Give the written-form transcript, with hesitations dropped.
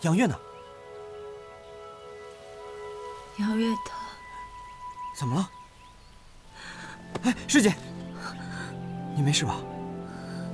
杨月呢？ 杨月她怎么了？哎，师姐，你没事吧？